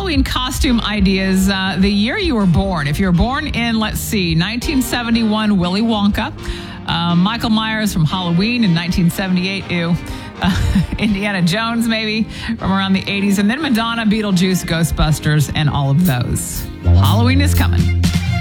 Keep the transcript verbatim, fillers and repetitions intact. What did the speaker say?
Halloween costume ideas, uh, the year you were born. If you were born in, let's see, nineteen seventy-one, Willy Wonka. Uh, Michael Myers from Halloween in nineteen seventy-eight, ew. Uh, Indiana Jones, maybe, from around the eighties. And then Madonna, Beetlejuice, Ghostbusters, and all of those. Halloween is coming.